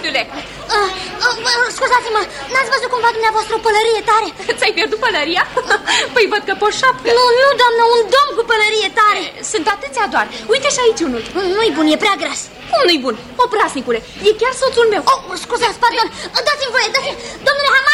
fiule. Scuzați-mă, n-ați văzut cumva dumneavoastră o pălărie tare? Ți-ai pierdut pălăria? Păi văd că pe o șapcă. Nu, doamnă, un domn cu pălărie tare. Sunt atâția doar. Uite și aici unul. Nu-i bun, e prea gras. Cum nu-i bun? Oprasnicule, e chiar soțul meu. Scuzați, pardon, dați-mi voie, dați-mi. Domnule Haman!